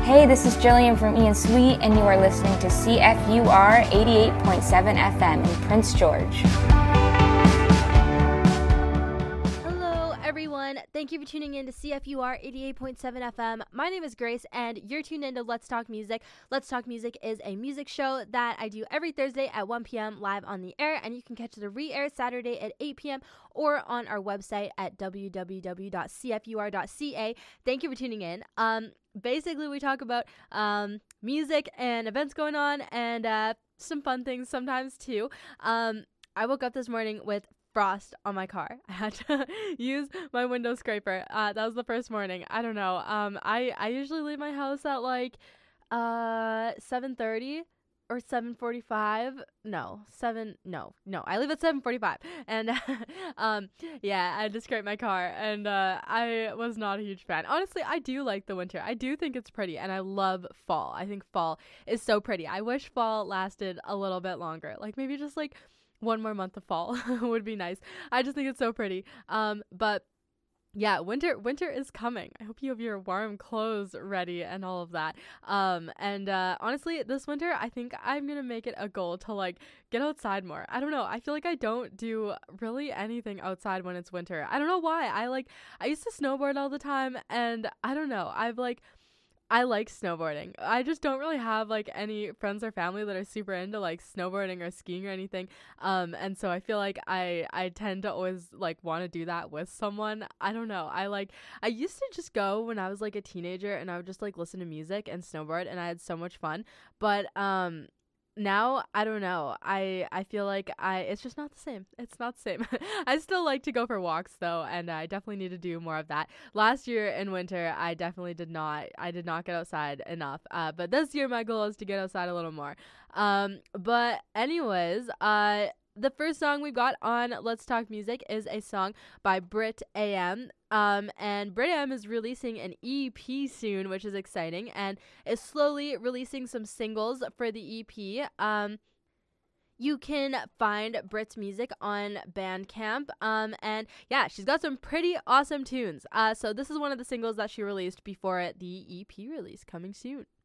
Hey, this is Jillian from Ian Sweet, and you are listening to CFUR 88.7 FM in Prince George. Hello, everyone. Thank you for tuning in to CFUR 88.7 FM. My name is Grace, and you're tuned in to Let's Talk Music. Let's Talk Music is a music show that I do every Thursday at 1 p.m. live on the air, and you can catch the re-air Saturday at 8 p.m. or on our website at www.cfur.ca. Thank you for tuning in. Basically, we talk about music and events going on and some fun things sometimes too. I woke up this morning with frost on my car. I had to use my window scraper. That was the first morning. I don't know. I usually leave my house at like 7:30 or 7:45. I leave at 7:45. And yeah, I had to scrape my car, and I was not a huge fan. Honestly, I do like the winter. I do think it's pretty, and I love fall. I think fall is so pretty. I wish fall lasted a little bit longer. Like maybe just like one more month of fall would be nice. I just think it's so pretty. But yeah, winter is coming. I hope you have your warm clothes ready and all of that. Honestly, this winter, I think I'm gonna make it a goal to like get outside more. I don't know. I feel like I don't do really anything outside when it's winter. I don't know why. I used to snowboard all the time, and I don't know. I like snowboarding. I just don't really have like any friends or family that are super into like snowboarding or skiing or anything. And so I feel like I tend to always like want to do that with someone. I don't know. I used to just go when I was like a teenager, and I would just like listen to music and snowboard, and I had so much fun. But now I don't know. I feel like it's just not the same. It's not the same. I still like to go for walks though, and I definitely need to do more of that. Last year in winter, I did not get outside enough. But this year my goal is to get outside a little more. But anyways, the first song we've got on Let's Talk Music is a song by Brit AM. And Brit AM is releasing an EP soon, which is exciting, and is slowly releasing some singles for the EP. You can find Brit's music on Bandcamp. And yeah, she's got some pretty awesome tunes. So this is one of the singles that she released before the EP release coming soon.